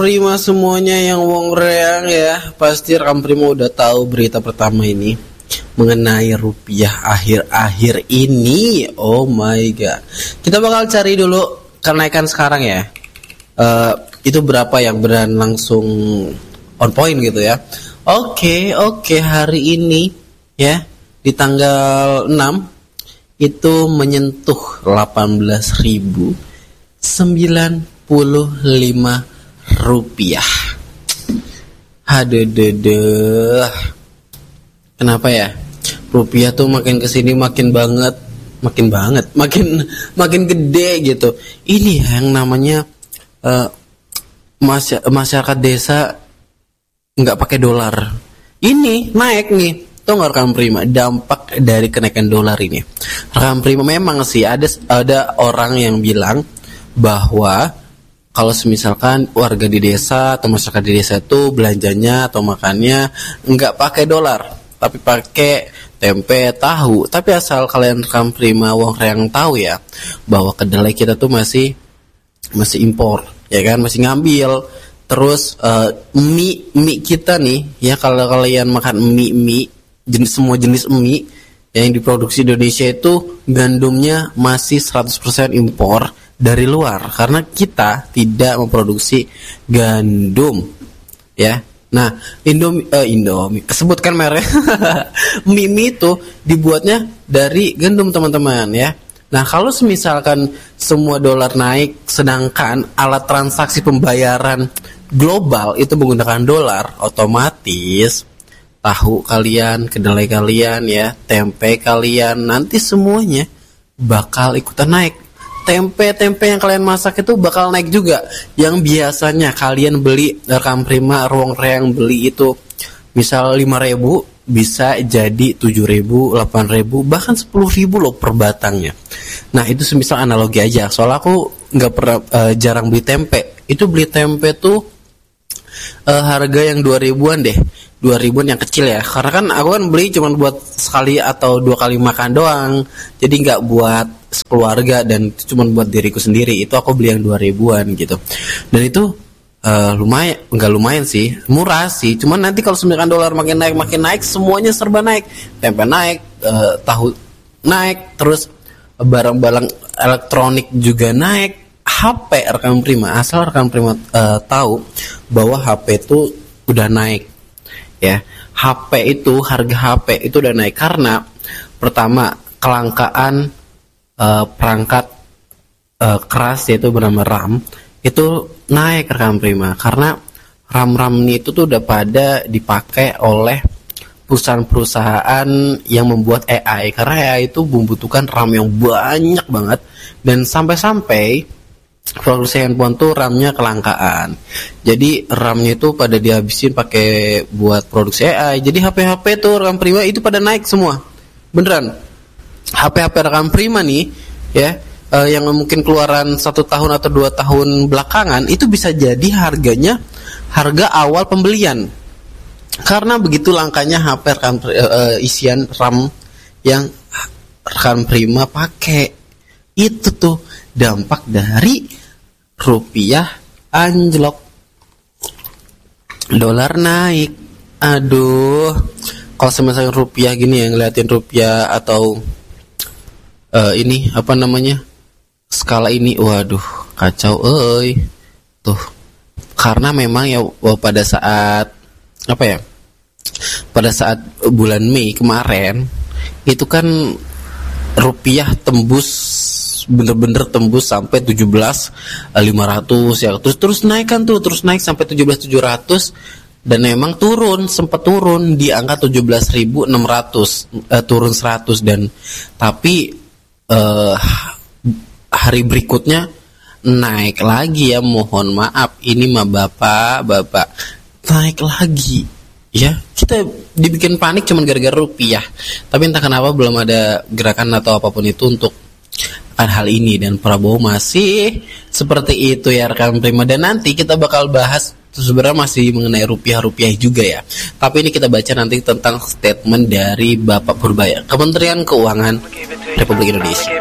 Prima semuanya yang wong reang ya, pasti Rekam Prima udah tahu berita pertama ini mengenai rupiah akhir-akhir ini. Oh my god. Kita bakal cari dulu kenaikan sekarang ya. Itu berapa yang beran langsung on point gitu ya. Oke, hari ini ya di tanggal 6 itu menyentuh 18.095 rupiah. Aduh. Kenapa ya? Rupiah tuh makin kesini makin gede gitu. Ini yang namanya masyarakat desa nggak pakai dolar. Ini naik nih. Tuh nggak Rekam Prima dampak dari kenaikan dolar ini. Rekam Prima memang sih ada orang yang bilang bahwa kalau misalkan warga di desa atau masyarakat di desa itu belanjanya atau makannya nggak pakai dolar, tapi pakai tempe, tahu. Tapi asal kalian Rekam Prima wong yang tahu ya, bahwa kedelai kita tuh masih impor, ya kan, masih ngambil. Terus mie kita nih, ya kalau kalian makan mie semua jenis mie yang diproduksi Indonesia itu gandumnya masih 100% impor dari luar karena kita tidak memproduksi gandum ya. Nah, Indomie sebutkan merek mie itu dibuatnya dari gandum teman-teman ya. Nah, kalau misalkan semua dolar naik sedangkan alat transaksi pembayaran global itu menggunakan dolar, otomatis tahu kalian, kedelai kalian ya, tempe kalian nanti semuanya bakal ikutan naik. Tempe yang kalian masak itu bakal naik juga. Yang biasanya kalian beli Rekam Prima ruang reang beli itu misal 5.000 bisa jadi 7.000, 8.000, bahkan 10.000 loh per batangnya. Nah, itu semisal analogi aja. Soalnya aku nggak pernah jarang beli tempe. Itu beli tempe tuh harga yang 2.000-an deh. 2.000-an yang kecil ya. Karena kan aku kan beli cuma buat sekali atau 2 kali makan doang. Jadi nggak buat keluarga dan cuma buat diriku sendiri. Itu aku beli yang 2.000-an gitu. Dan itu lumayan sih, murah sih. Cuman nanti kalau misalkan dolar makin naik, semuanya serba naik. Tempe naik, tahu naik, terus barang-barang elektronik juga naik. HP Rekam Prima, asal Rekam Prima tahu bahwa HP itu udah naik. Ya, HP itu harga HP itu udah naik karena pertama kelangkaan perangkat keras yaitu bernama RAM itu naik Rekam Prima karena RAM ini itu tuh udah pada dipakai oleh perusahaan-perusahaan yang membuat AI karena AI itu membutuhkan RAM yang banyak banget dan sampai produksi handphone tuh RAM-nya kelangkaan. Jadi RAM-nya itu pada dihabisin pakai buat produksi AI. Jadi HP tuh Rekam Prima itu pada naik semua. Beneran. HP Rekam Prima nih ya, yang mungkin keluaran 1 tahun atau 2 tahun belakangan itu bisa jadi harganya harga awal pembelian. Karena begitu langkanya HP isian RAM yang Rekam Prima pakai. Itu tuh dampak dari rupiah anjlok, dolar naik. Aduh, kalau misalnya rupiah gini ya, ngeliatin rupiah atau ini apa namanya skala ini, waduh kacau tuh. Karena memang ya pada saat bulan Mei kemarin itu kan rupiah bener-bener tembus sampai 17.500 ya, terus naik sampai 17.700 dan memang sempat turun di angka 17.600, turun 100 dan tapi hari berikutnya naik lagi ya, mohon maaf ini mah bapak naik lagi ya. Kita dibikin panik cuman gara-gara rupiah, tapi entah kenapa belum ada gerakan atau apapun itu untuk hal ini, dan Prabowo masih seperti itu ya Rekam Prima. Dan nanti kita bakal bahas sebenarnya masih mengenai rupiah juga ya, tapi ini kita baca nanti tentang statement dari Bapak Purbaya, Kementerian Keuangan Republik Indonesia.